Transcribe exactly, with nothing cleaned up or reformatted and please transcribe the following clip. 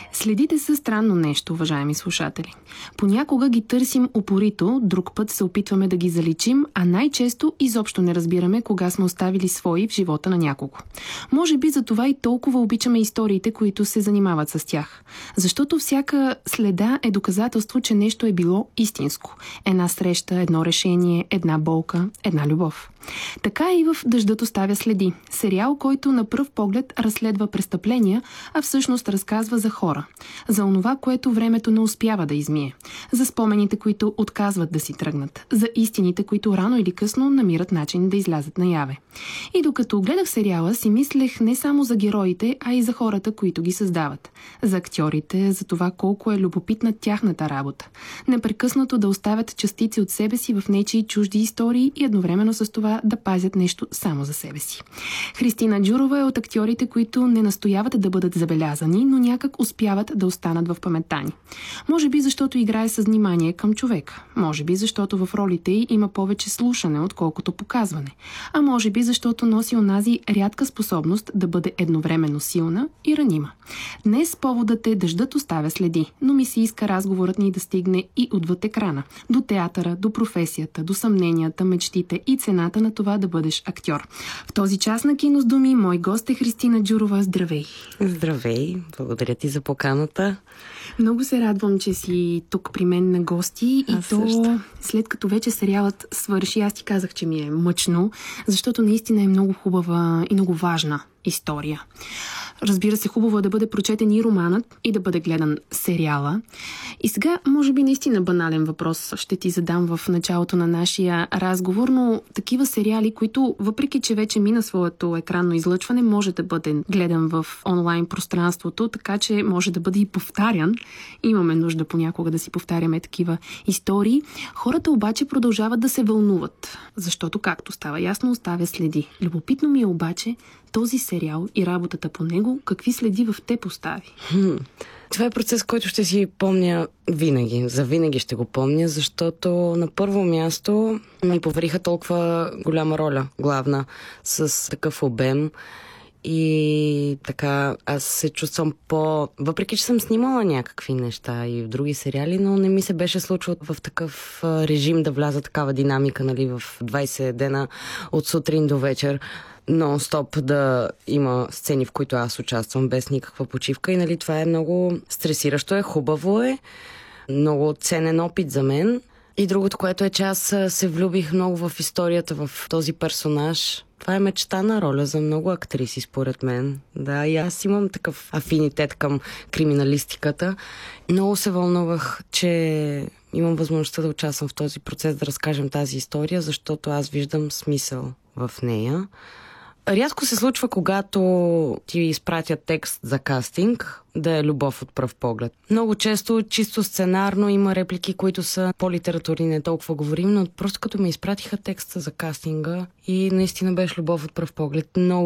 Следите са странно нещо, уважаеми слушатели. Понякога ги търсим упорито, друг път се опитваме да ги заличим, а най-често изобщо не разбираме кога сме оставили свои в живота на някого. Може би за това и толкова обичаме историите, които се занимават с тях. Защото всяка следа е доказателство, че нещо е било истинско. Една среща, едно решение, една болка, една любов. Така и в "Дъждът оставя следи", сериал, който на пръв поглед разследва престъпления, а всъщност разказва за хора. За онова, което времето не успява да измие. За спомените, които отказват да си тръгнат. За истините, които рано или късно намират начин да излязат наяве. И докато гледах сериала, си мислех не само за героите, а и за хората, които ги създават. За актьорите, за това колко е любопитна тяхната работа. Непрекъснато да оставят частици от себе си в нечии чужди истории и едновременно с това да пазят нещо само за себе си. Христина Джурова е от актьорите, които не настояват да бъдат забелязани, но някак успяват да останат в паметта ни. Може би защото играе с внимание към човека. Може би защото в ролите й има повече слушане, отколкото показване. А може би защото носи онази рядка способност да бъде едновременно силна и ранима. Днес поводът е "Дъждът оставя следи", но ми се иска разговорът ни да стигне и отвъд екрана. До театъра, до професията, до съмненията, мечтите и цената на това да бъдеш актьор. В този час на Кино с думи мой гост е Христина Джурова. Здравей! Здравей! Благодаря ти за поканата. Много се радвам, че си тук при мен на гости. Аз и то също. След като вече сериалът свърши, аз ти казах, че ми е мъчно, защото наистина е много хубава и много важна история. Разбира се, хубаво е да бъде прочетен и романът, и да бъде гледан сериала. И сега, може би наистина банален въпрос ще ти задам в началото на нашия разговор, но такива сериали, които, въпреки че вече мина своето екранно излъчване, може да бъде гледан в онлайн пространството, така че може да бъде и повтарян. Имаме нужда понякога да си повтаряме такива истории. Хората обаче продължават да се вълнуват, защото, както става ясно, оставя следи. Любопитно ми е обаче този сериал и работата по него, какви следи в те постави? Хм. Това е процес, който ще си помня винаги. За винаги ще го помня, защото на първо място ми повериха толкова голяма роля, главна, с такъв обем. И така, аз се чувствам по... Въпреки, че съм снимала някакви неща и в други сериали, но не ми се беше случвало в такъв режим да вляза такава динамика, нали, в двайсет дена от сутрин до вечер. Нон-стоп да има сцени, в които аз участвам без никаква почивка и нали, това е много стресиращо, е, хубаво е, много ценен опит за мен. И другото, което е, че аз се влюбих много в историята, в този персонаж. Това е мечтана роля за много актриси, според мен. Да, и аз имам такъв афинитет към криминалистиката. Много се вълнувах, че имам възможността да участвам в този процес, да разкажем тази история, защото аз виждам смисъл в нея. Рядко се случва, когато ти изпратят текст за кастинг, да е любов от пръв поглед. Много често, чисто сценарно, има реплики, които са по-литературни, не толкова говорим, но просто като ме изпратиха текста за кастинга и наистина беше любов от пръв поглед. Много